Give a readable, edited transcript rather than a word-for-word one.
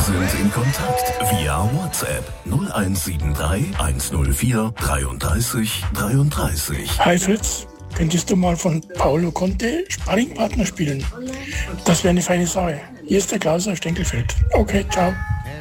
sind in Kontakt via WhatsApp 0173 104 33 33. Hi Fritz, könntest du mal von Paolo Conte Sparringpartner spielen? Das wäre eine feine Sache. Hier ist der Klaus aus Stenkelfeld. Okay, ciao.